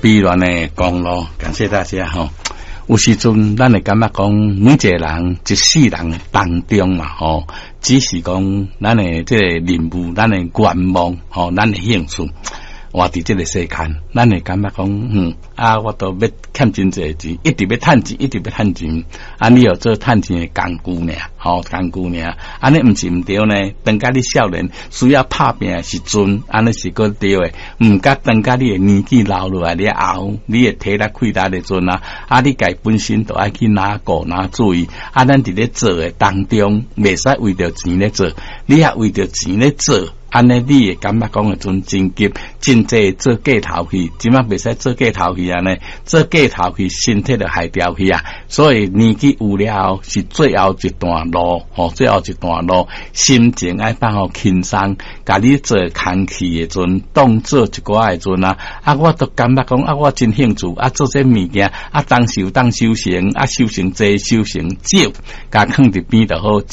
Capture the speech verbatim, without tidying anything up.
美乱的公路，感谢大家吼。有时阵咱会感觉讲，每一个人一世人当中嘛吼，只是讲咱的这个任务，咱的愿望吼，咱的兴趣。活伫这个世间，咱会感觉讲，嗯啊，我都要欠真济钱，一直要趁钱，一直要趁钱，啊，你要做趁钱的工具尔，吼、哦，工具尔，安尼毋是毋对呢？当甲你少年需要拍拼的时阵，安尼是个对的，毋甲当甲你的年纪老落来了后，你的体力亏大的阵啊，啊，你家本身都爱去拿顾拿注意，啊，咱伫咧做的当中，袂使为着钱咧做，你也为着钱咧做。安尼你会感觉讲诶阵真急，真济做假头去，即马袂使做假头去安尼，做假头去身体就害掉去啊！所以年纪有了是最后一段路，吼、哦，最后一段路，心情爱放好轻松，甲你做空气诶阵，当做一寡诶阵啊！啊，我都感觉讲啊，我真兴趣啊，做这物件啊，当修当修行啊，修行济修行少，甲放伫边就好。